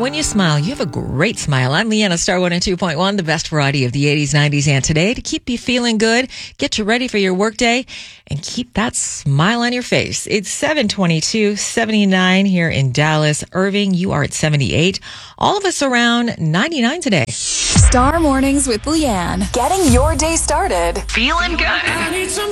When you smile, you have a great smile. I'm Leanna, Star 102.1, the best variety of the 80s, 90s, and today to keep you feeling good, get you ready for your workday, and keep that smile on your face. It's 722, 79 here in Dallas. Irving, you are at 78. All of us around 99 today. Star Mornings with Leanne. Getting your day started. Feeling good. I need some